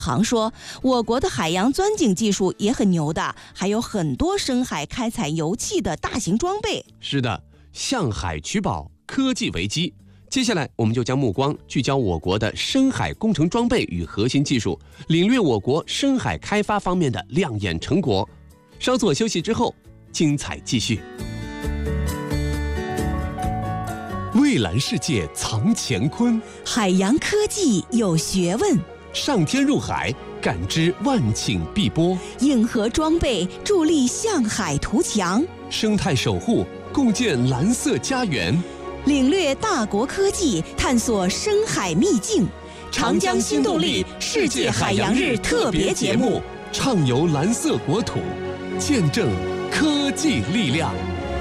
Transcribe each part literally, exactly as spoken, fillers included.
航说，我国的海洋钻井技术也很牛的，还有很多深海开采油气的大型装备。 是的，向海取宝，科技为基。接下来，我们就将目光聚焦我国的深海工程装备与核心技术，领略我国深海开发方面的亮眼成果。稍作休息之后，精彩继续。蔚蓝世界藏乾坤， 海洋科技有学问， 上天入海，感知万顷碧波； 硬核装备助力向海图强， 生态守护共建蓝色家园。 领略大国科技，探索深海秘境。长江新动力世界海洋日特别节目， 畅游蓝色国土，见证科技力量。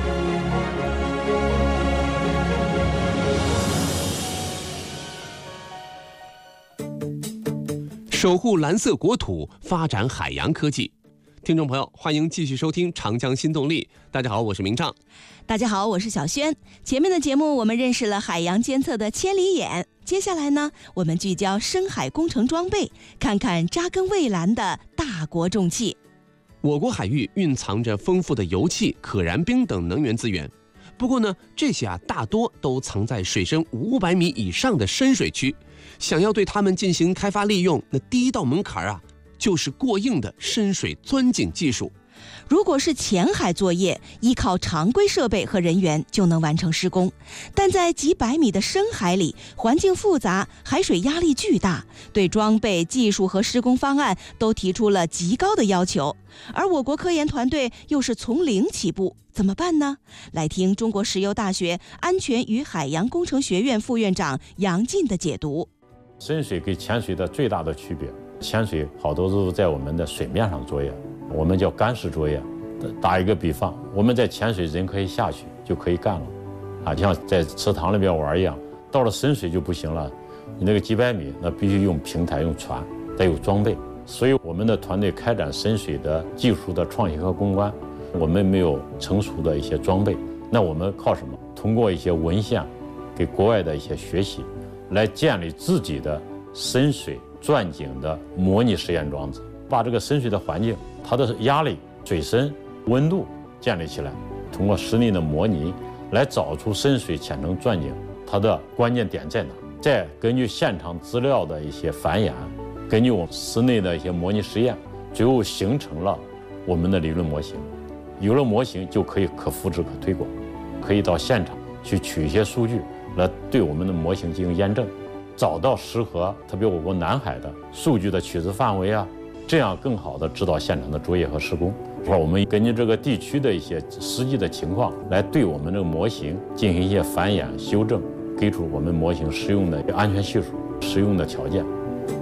守护蓝色国土，发展海洋科技。听众朋友，欢迎继续收听长江新动力。大家好，我是明畅。 大家好，我是小轩。前面的节目我们认识了海洋监测的千里眼，接下来呢，我们聚焦深海工程装备，看看扎根蔚蓝的大国重器。 我国海域蕴藏着丰富的油气、可燃冰等能源资源，不过呢，这些啊大多都藏在水深五百米以上的深水区。想要对它们进行开发利用，那第一道门槛啊，就是过硬的深水钻井技术。 如果是浅海作业，依靠常规设备和人员就能完成施工，但在几百米的深海里，环境复杂，海水压力巨大，对装备、技术和施工方案都提出了极高的要求。而我国科研团队又是从零起步，怎么办呢？来听中国石油大学安全与海洋工程学院副院长杨进的解读。 深水跟浅水的最大的区别，浅水好多都是在我们的水面上作业，我们叫干式作业。打一个比方，我们在浅水人可以下去就可以干了，啊，就像在池塘里边玩一样。到了深水就不行了，你那个几百米，那必须用平台、用船，得有装备。所以我们的团队开展深水的技术的创新和攻关，我们没有成熟的一些装备，那我们靠什么？通过一些文献，给国外的一些学习，来建立自己的深水钻井的模拟实验装置，把这个深水的环境、它的压力、水深、温度建立起来，通过实地的模拟来找出深水浅层钻井它的关键点在哪，再根据现场资料的一些繁衍，根据我们室内的一些模拟实验，最后形成了我们的理论模型。有了模型就可以可复制、可推广，可以到现场去取一些数据来对我们的模型进行验证，找到适合特别我国南海的数据的取值范围啊，这样更好的指导现场的作业和施工。说我们根据这个地区的一些实际的情况，来对我们这个模型进行一些繁衍修正，给出我们模型适用的安全系数、适用的条件。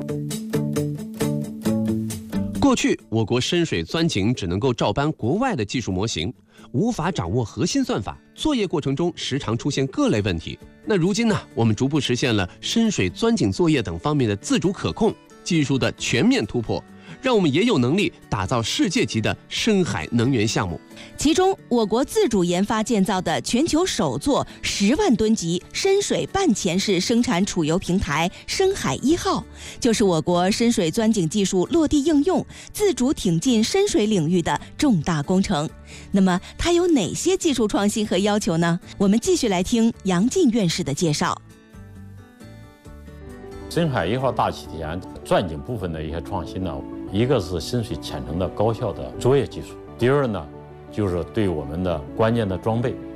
过去，我国深水钻井只能够照搬国外的技术模型，无法掌握核心算法，作业过程中时常出现各类问题。那如今呢，我们逐步实现了深水钻井作业等方面的自主可控，技术的全面突破，让我们也有能力打造世界级的深海能源项目。 其中，我国自主研发建造的全球首座十万吨级深水半潜式生产储油平台“深海一号”，就是我国深水钻井技术落地应用、自主挺进深水领域的重大工程。那么，它有哪些技术创新和要求呢？我们继续来听杨进院士的介绍。 深海一号大气田钻井部分的一些创新呢，一个是深水浅层的高效的作业技术，第二呢，就是对我们的关键的装备